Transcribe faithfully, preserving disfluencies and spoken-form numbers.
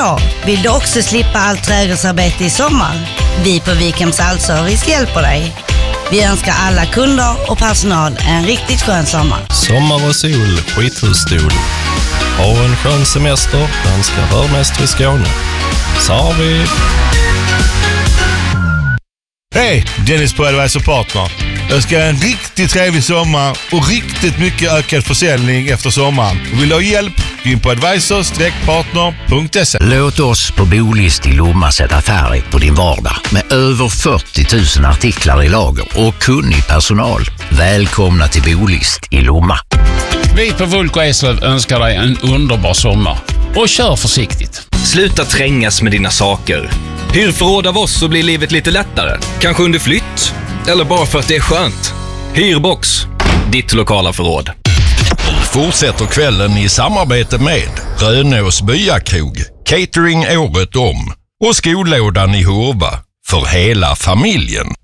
Hallå, vill du också slippa allt trädgårdsarbete i sommar? Vi på Wikhems Allservice hjälper dig. Vi önskar alla kunder och personal en riktigt skön sommar. Sommar och sol, skithusstol. Ha en skön semester, danska förmästare i Skåne. Så har vi... Hej, Dennis på Advisor Partner. Jag ska ha en riktigt trevlig sommar och riktigt mycket ökad försäljning efter sommaren. Och vill du ha hjälp? Gå in på advisor partner punkt se. Låt oss på Bolist i Lomma sätta färg på din vardag med över fyrtio tusen artiklar i lager och kunnig personal. Välkomna till Bolist i Lomma. Vi på Vulko Eslöv önskar dig en underbar sommar. Och kör försiktigt. Sluta trängas med dina saker. Hyr förråd av oss så blir livet lite lättare. Kanske under flytt. Eller bara för att det är skönt. Hyrbox. Ditt lokala förråd. Fortsätter kvällen i samarbete med Rönås Byakrog, catering året om och skolådan i Hurva för hela familjen.